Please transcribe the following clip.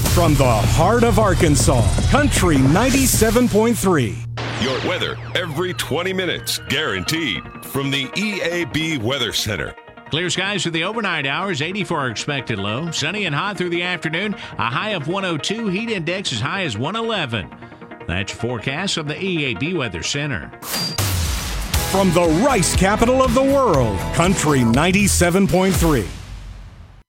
From the heart of Arkansas, Country 97.3. Your weather every 20 minutes, guaranteed, from the EAB Weather Center. Clear skies for the overnight hours, 80 for our expected low. Sunny and hot through the afternoon, a high of 102, heat index as high as 111. That's your forecast from the EAB Weather Center. From the rice capital of the world, Country 97.3.